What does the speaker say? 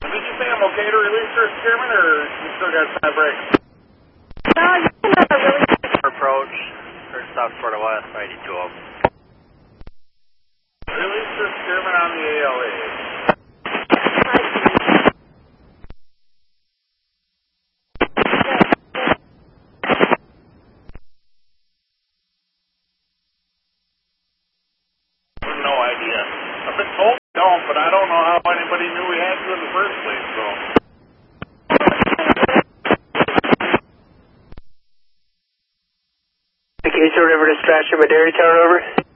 Did you say I'm okay to release her Chairman, or you still got 5 brakes? No, you can release approach, or South Florida West, 92. Release her Chairman on the ALA. No idea. I've been told don't, but I don't know how anybody knew we had to in the first place, so. Acacia River to Strasher, Madera Tower, over.